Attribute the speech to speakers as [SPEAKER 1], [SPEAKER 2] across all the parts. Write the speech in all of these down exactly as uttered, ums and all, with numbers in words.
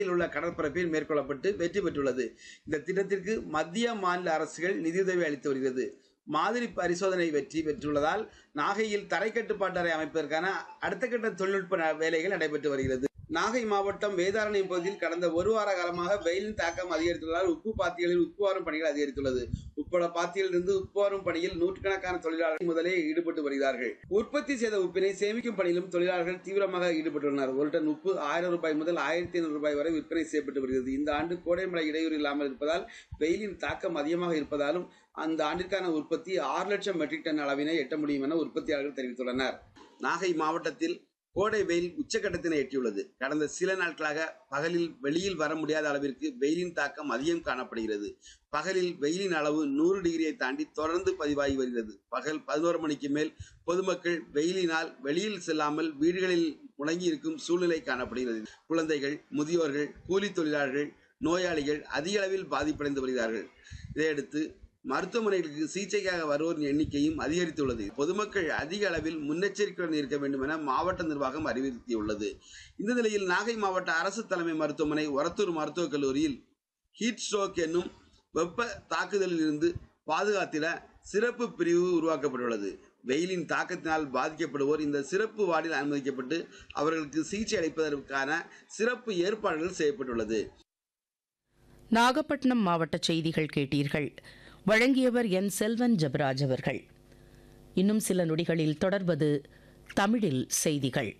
[SPEAKER 1] உள்ள கடற்பரப்பில் மேற்கொள்ளப்பட்டு வெற்றி பெற்றுள்ளது. இந்த திட்டத்திற்கு மத்திய மாநில அரசுகள் நிதியுதவி அளித்து வருகிறது. மாதிரி பரிசோதனை வெற்றி பெற்றுள்ளதால் நாகையில் தரை கட்டுப்பாட்டு அறை அமைப்பதற்கான அடுத்த கட்ட தொழில்நுட்ப வேலைகள் நடைபெற்று வருகிறது. நாகை மாவட்டம் வேதாரண்யம் பகுதியில் கடந்த ஒரு வார காலமாக வெயிலின் தாக்கம் அதிகரித்துள்ளதால் உப்பு பாத்திகளில் உப்புவாரும் பணிகள் அதிகரித்துள்ளது. உப்பள பாத்தியில் இருந்து உப்புவாரும் பணியில் நூற்றுக்கணக்கான தொழிலாளர்கள் முதலே ஈடுபட்டு வருகிறார்கள். உற்பத்தி செய்த உப்பினை சேமிக்கும் பணியிலும் தொழிலாளர்கள் தீவிரமாக ஈடுபட்டுள்ளனர். ஒரு டன் உப்பு ஆயிரம் ரூபாய் முதல் ஆயிரத்தி ஐநூறு ரூபாய் வரை விற்பனை செய்யப்பட்டு வருகிறது. இந்த ஆண்டு கோடை மழை இடையூறு இல்லாமல் இருப்பதால் வெயிலின் தாக்கம் அதிகமாக இருப்பதாலும் அந்த ஆண்டிற்கான உற்பத்தி ஆறு லட்சம் மெட்ரிக் டன் அளவினை எட்ட முடியும் என உற்பத்தியாளர்கள் தெரிவித்துள்ளனர். நாகை மாவட்டத்தில் கோடை வெயில் உச்சக்கட்டத்தினை எட்டியுள்ளது. கடந்த சில நாட்களாக பகலில் வெளியில் வர முடியாத அளவிற்கு வெயிலின் தாக்கம் அதிகம் காணப்படுகிறது. பகலில் வெயிலின் அளவு நூறு டிகிரியை தாண்டி தொடர்ந்து பதிவாகி வருகிறது. பகல் பதினோரு மணிக்கு மேல் பொதுமக்கள் வெயிலினால் வெளியில் செல்லாமல் வீடுகளில் முடங்கி இருக்கும் சூழ்நிலை காணப்படுகிறது. குழந்தைகள், முதியோர்கள், கூலி தொழிலாளர்கள், நோயாளிகள் அதிக அளவில் பாதிப்படைந்து வருகிறார்கள். இதையடுத்து மருத்துவமனைகளுக்கு சிகிச்சைக்காக வருவோரின் எண்ணிக்கையும் அதிகரித்துள்ளது. பொதுமக்கள் அதிக அளவில் முன்னெச்சரிக்கையுடன் இருக்க வேண்டும் என மாவட்ட நிர்வாகம் அறிவுறுத்தியுள்ளது. இந்த நிலையில் நாகை மாவட்ட அரசு தலைமை மருத்துவமனை ஒரத்தூர் மருத்துவக் கல்லூரியில் ஹீட் ஸ்ட்ரோக் என்னும் வெப்ப தாக்குதலில் இருந்து பாதுகாத்திட சிறப்பு பிரிவு உருவாக்கப்பட்டுள்ளது. வெயிலின் தாக்கத்தினால் பாதிக்கப்படுவோர் இந்த சிறப்பு வார்டில் அனுமதிக்கப்பட்டு அவர்களுக்கு சிகிச்சை அளிப்பதற்கான சிறப்பு ஏற்பாடுகள் செய்யப்பட்டுள்ளது.
[SPEAKER 2] நாகப்பட்டினம் மாவட்ட செய்திகள் கேட்டீர்கள். வழங்கியவர் என் செல்வன் ஜபராஜ் அவர்கள். இன்னும் சில நொடிகளில் தொடர்வது தமிழில் செய்திகள்.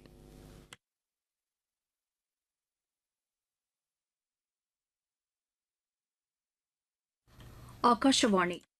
[SPEAKER 3] ஆகாஷவாணி